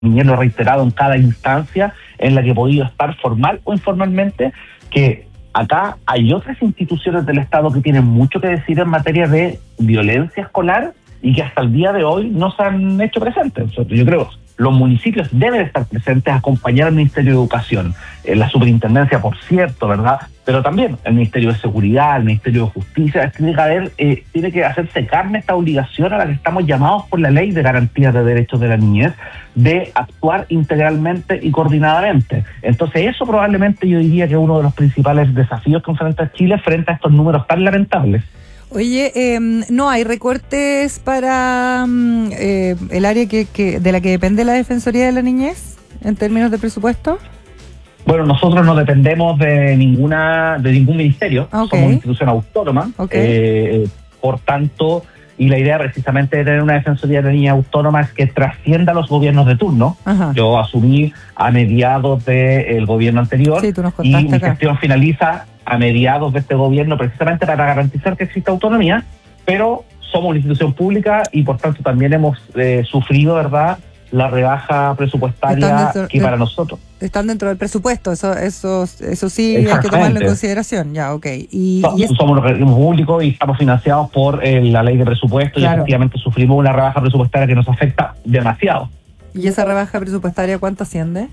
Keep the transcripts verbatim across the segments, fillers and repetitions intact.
niñez lo he reiterado en cada instancia en la que he podido estar formal o informalmente, que acá hay otras instituciones del Estado que tienen mucho que decir en materia de violencia escolar y que hasta el día de hoy no se han hecho presentes. Yo creo que los municipios deben estar presentes, acompañar al Ministerio de Educación, eh, la Superintendencia, por cierto, ¿verdad? Pero también el Ministerio de Seguridad, el Ministerio de Justicia. Tiene que haber, eh, tiene que hacerse carne esta obligación a la que estamos llamados por la Ley de Garantía de Derechos de la Niñez, de actuar integralmente y coordinadamente. Entonces eso probablemente yo diría que es uno de los principales desafíos que enfrenta Chile frente a estos números tan lamentables. Oye, eh, ¿no hay recortes para eh, el área que, que de la que depende la Defensoría de la Niñez en términos de presupuesto? Bueno, nosotros no dependemos de ninguna de ningún ministerio, okay. Somos una institución autónoma, okay. eh, por tanto, y la idea precisamente de tener una Defensoría de la Niñez autónoma es que trascienda a los gobiernos de turno. Ajá. Yo asumí a mediados del gobierno anterior, sí, tú nos contaste y mi acá. Gestión finaliza a mediados de este gobierno precisamente para garantizar que exista autonomía, pero somos una institución pública y por tanto también hemos eh, sufrido, ¿verdad?, la rebaja presupuestaria dentro, que para de, nosotros. Están dentro del presupuesto, eso eso eso sí hay que tomarlo en consideración, ya, ok. Y, so, y es... Somos un organismo público y estamos financiados por eh, la ley de presupuesto, claro. Y efectivamente sufrimos una rebaja presupuestaria que nos afecta demasiado. ¿Y esa rebaja presupuestaria cuánto asciende?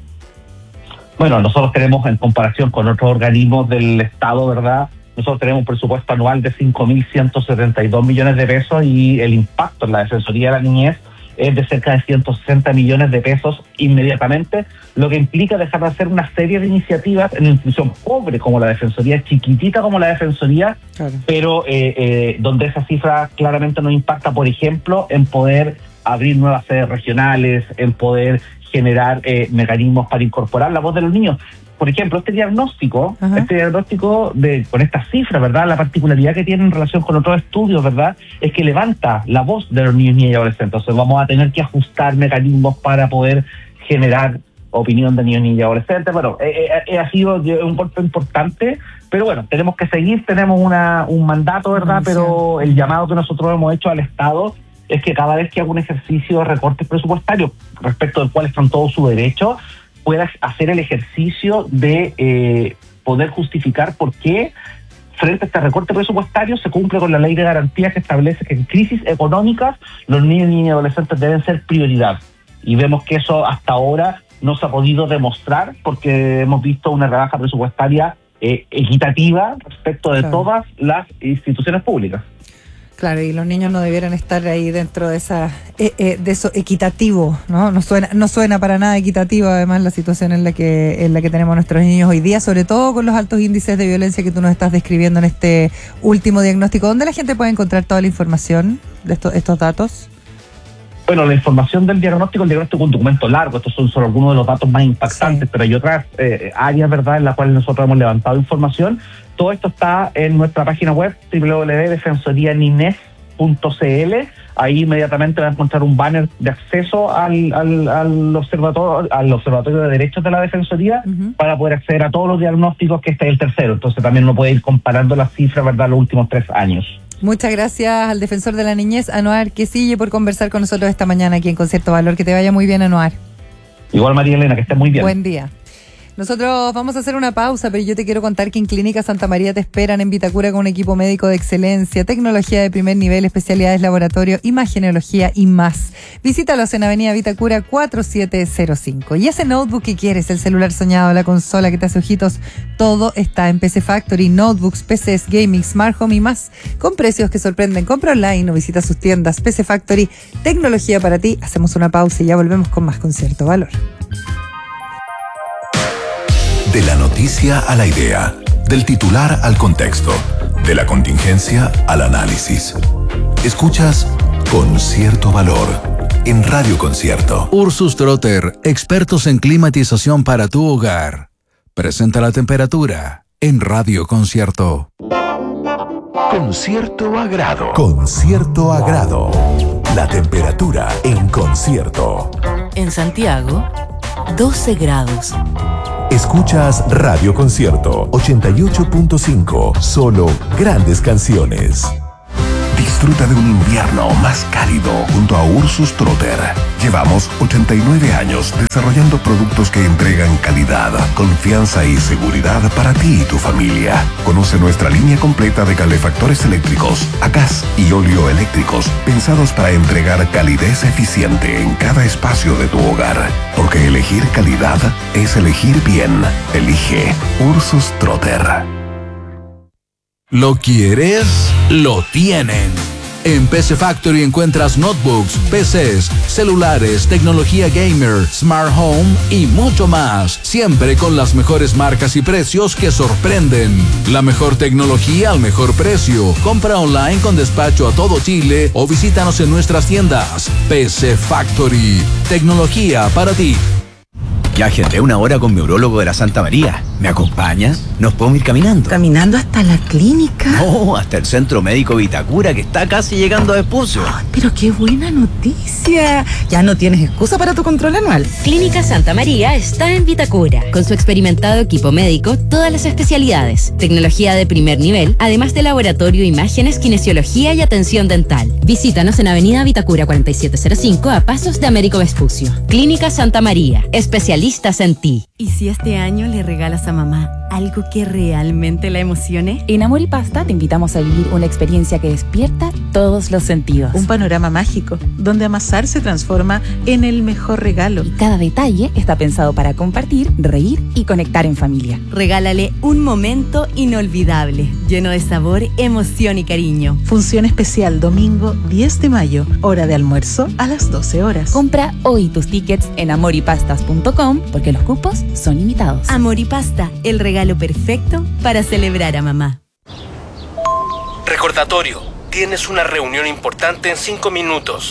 Bueno, nosotros tenemos, en comparación con otros organismos del Estado, ¿verdad?, nosotros tenemos un presupuesto anual de cinco mil ciento setenta y dos millones de pesos y el impacto en la Defensoría de la Niñez es de cerca de ciento sesenta millones de pesos inmediatamente, lo que implica dejar de hacer una serie de iniciativas en una institución pobre como la Defensoría, chiquitita como la Defensoría, claro. pero eh, eh, donde esa cifra claramente nos impacta, por ejemplo, en poder abrir nuevas sedes regionales, en poder generar eh, mecanismos para incorporar la voz de los niños. Por ejemplo, este diagnóstico, Ajá. este diagnóstico de con estas cifras, ¿verdad?, la particularidad que tiene en relación con otros estudios, ¿verdad?, es que levanta la voz de los niños, niñas y adolescentes. Entonces vamos a tener que ajustar mecanismos para poder generar opinión de niños, niñas y adolescentes. Bueno, eh, eh, ha sido un golpe importante, pero bueno, tenemos que seguir, tenemos una un mandato, ¿verdad?, pero el llamado que nosotros hemos hecho al Estado es que cada vez que haga un ejercicio de recortes presupuestarios, respecto del cual están todos sus derechos, puedas hacer el ejercicio de eh, poder justificar por qué frente a este recorte presupuestario se cumple con la ley de garantías que establece que en crisis económicas los niños, niñas y adolescentes deben ser prioridad. Y vemos que eso hasta ahora no se ha podido demostrar porque hemos visto una rebaja presupuestaria eh, equitativa respecto de claro. todas las instituciones públicas. Claro, y los niños no debieran estar ahí dentro de esa eh, eh, de eso equitativo, ¿no? No suena no suena para nada equitativo, además, la situación en la que en la que tenemos nuestros niños hoy día, sobre todo con los altos índices de violencia que tú nos estás describiendo en este último diagnóstico. ¿Dónde la gente puede encontrar toda la información de estos estos datos? Bueno, la información del diagnóstico, el diagnóstico es un documento largo, estos son solo algunos de los datos más impactantes, sí. pero hay otras eh, áreas, ¿verdad?, en las cuales nosotros hemos levantado información. Todo esto está en nuestra página web, doble u doble u doble u punto defensoría niñez punto c l. Ahí inmediatamente va a encontrar un banner de acceso al, al, al, observatorio, al Observatorio de Derechos de la Defensoría uh-huh. para poder acceder a todos los diagnósticos, que este es el tercero. Entonces también uno puede ir comparando las cifras, ¿verdad?, los últimos tres años. Muchas gracias al defensor de la niñez, Anuar Quisille, por conversar con nosotros esta mañana aquí en Concierto Valor. Que te vaya muy bien, Anuar. Igual, María Elena, que estés muy bien. Buen día. Nosotros vamos a hacer una pausa, pero yo te quiero contar que en Clínica Santa María te esperan en Vitacura con un equipo médico de excelencia, tecnología de primer nivel, especialidades laboratorio, imagenología y más. Visítalos en Avenida Vitacura cuatro siete cero cinco. Y ese notebook que quieres, el celular soñado, la consola que te hace ojitos, todo está en P C Factory. Notebooks, P Cs, gaming, smart home y más, con precios que sorprenden. Compra online o visita sus tiendas. P C Factory, tecnología para ti. Hacemos una pausa y ya volvemos con más Concierto Valor. De la noticia a la idea, del titular al contexto, de la contingencia al análisis. Escuchas Concierto Valor en Radio Concierto. Ursus Trotter, expertos en climatización para tu hogar. Presenta la temperatura en Radio Concierto. Concierto Agrado. Concierto Agrado. La temperatura en concierto. En Santiago, doce grados. Escuchas Radio Concierto ochenta y ocho punto cinco. Solo grandes canciones. Disfruta de un invierno más cálido junto a Ursus Trotter. Llevamos ochenta y nueve años desarrollando productos que entregan calidad, confianza y seguridad para ti y tu familia. Conoce nuestra línea completa de calefactores eléctricos, a gas y óleo eléctricos, pensados para entregar calidez eficiente en cada espacio de tu hogar. Porque elegir calidad es elegir bien. Elige Ursus Trotter. ¿Lo quieres? Lo tienen. En P C Factory encuentras notebooks, P Cs, celulares, tecnología gamer, smart home y mucho más. Siempre con las mejores marcas y precios que sorprenden. La mejor tecnología al mejor precio. Compra online con despacho a todo Chile o visítanos en nuestras tiendas. P C Factory. Tecnología para ti. Ya agendé una hora con mi urólogo de la Santa María. ¿Me acompañas? ¿Nos podemos ir caminando? ¿Caminando hasta la clínica? No, hasta el Centro Médico Vitacura, que está casi llegando a Vespucio. Ay, pero qué buena noticia. Ya no tienes excusa para tu control anual. Clínica Santa María está en Vitacura. Con su experimentado equipo médico, todas las especialidades, tecnología de primer nivel, además de laboratorio, imágenes, kinesiología y atención dental. Visítanos en Avenida Vitacura cuarenta y siete cero cinco, a pasos de Américo Vespucio. Clínica Santa María, especialistas en ti. ¿Y si este año le regalas a mamá algo que realmente la emocione? En Amor y Pasta te invitamos a vivir una experiencia que despierta todos los sentidos. Un panorama mágico, donde amasar se transforma en el mejor regalo. Y cada detalle está pensado para compartir, reír y conectar en familia. Regálale un momento inolvidable, lleno de sabor, emoción y cariño. Función especial domingo diez de mayo, hora de almuerzo a las doce horas. Compra hoy tus tickets en amor y pastas punto com porque los cupos son limitados. Amor y Pasta, el regalo perfecto para celebrar a mamá. Recordatorio, tienes una reunión importante en cinco minutos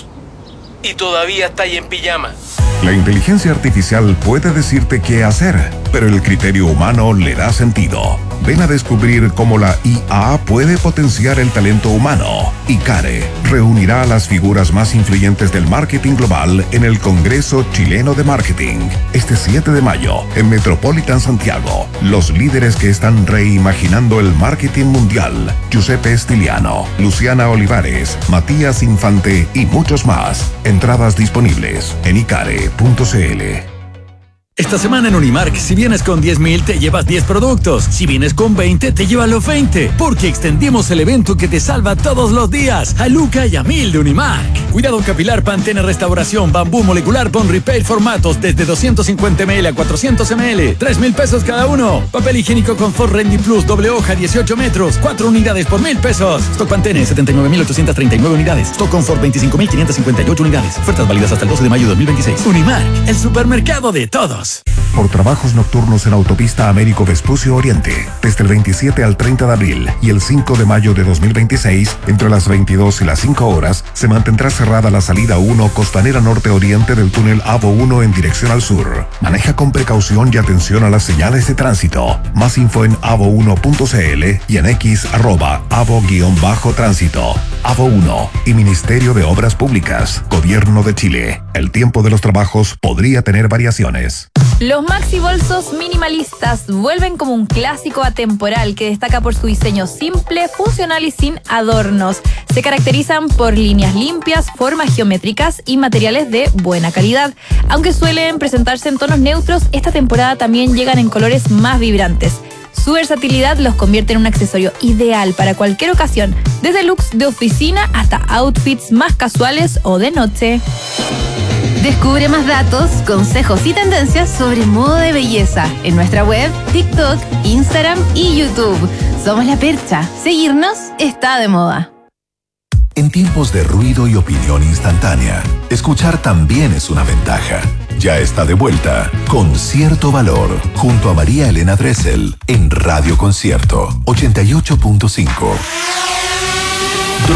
y todavía está ahí en pijama. La inteligencia artificial puede decirte qué hacer, pero el criterio humano le da sentido. Ven a descubrir cómo la I A puede potenciar el talento humano. ICARE reunirá a las figuras más influyentes del marketing global en el Congreso Chileno de Marketing. Este siete de mayo, en Metropolitan Santiago, los líderes que están reimaginando el marketing mundial. Giuseppe Stiliano, Luciana Olivares, Matías Infante y muchos más. Entradas disponibles en icare punto cl. Esta semana en Unimark, si vienes con diez mil, te llevas diez productos. Si vienes con veinte, te llevas los veinte. Porque extendimos el evento que te salva todos los días. A Luca y a mil de Unimark. Cuidado capilar, Pantene Restauración, Bambú Molecular, Bond Repair formatos desde doscientos cincuenta mililitros a cuatrocientos mililitros. tres mil pesos cada uno. Papel higiénico Confort Rendy Plus, doble hoja, dieciocho metros. cuatro unidades por mil pesos. Stock Pantene, setenta y nueve mil ochocientos treinta y nueve unidades. Stock Confort, veinticinco mil quinientos cincuenta y ocho unidades. Ofertas válidas hasta el doce de mayo de dos mil veintiséis. Unimark, el supermercado de todos. Por trabajos nocturnos en Autopista Américo Vespucio Oriente, desde el veintisiete al treinta de abril y el cinco de mayo de dos mil veintiséis, entre las veintidós y las cinco horas, se mantendrá cerrada la salida uno Costanera Norte Oriente del túnel AVO uno en dirección al sur. Maneja con precaución y atención a las señales de tránsito. Más info en avo uno punto cl y en x arroba avo-tránsito. AVO uno y Ministerio de Obras Públicas, Gobierno de Chile. El tiempo de los trabajos podría tener variaciones. Los maxi bolsos minimalistas vuelven como un clásico atemporal que destaca por su diseño simple, funcional y sin adornos. Se caracterizan por líneas limpias, formas geométricas y materiales de buena calidad. Aunque suelen presentarse en tonos neutros, esta temporada también llegan en colores más vibrantes. Su versatilidad los convierte en un accesorio ideal para cualquier ocasión, desde looks de oficina hasta outfits más casuales o de noche. Descubre más datos, consejos y tendencias sobre moda de belleza en nuestra web, TikTok, Instagram y YouTube. Somos La Percha. Seguirnos está de moda. En tiempos de ruido y opinión instantánea, escuchar también es una ventaja. Ya está de vuelta Con Cierto Valor, junto a María Elena Dressel, en Radio Concierto ochenta y ocho punto cinco.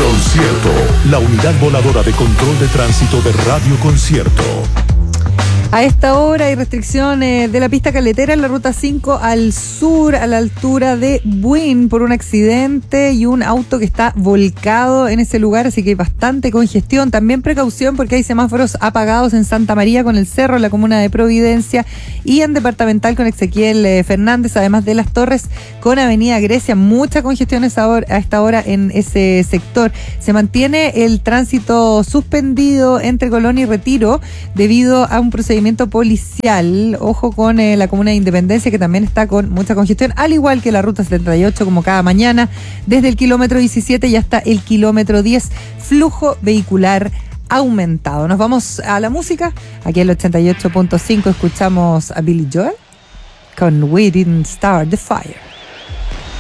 Droncierto, la unidad voladora de control de tránsito de Radio Concierto. A esta hora hay restricciones de la pista Caletera en la ruta cinco al sur, a la altura de Buin, por un accidente y un auto que está volcado en ese lugar, así que hay bastante congestión. También precaución porque hay semáforos apagados en Santa María con el Cerro, en la comuna de Providencia, y en Departamental con Ezequiel eh, Fernández, además de Las Torres con Avenida Grecia. Mucha congestión a esta hora, a esta hora en ese sector. Se mantiene el tránsito suspendido entre Colón y Retiro debido a un procedimiento policial. Ojo con eh, la comuna de Independencia, que también está con mucha congestión, al igual que la ruta setenta y ocho, como cada mañana, desde el kilómetro diecisiete y hasta el kilómetro diez, flujo vehicular aumentado. Nos vamos a la música. Aquí en el ochenta y ocho punto cinco escuchamos a Billy Joel con We Didn't Start the Fire.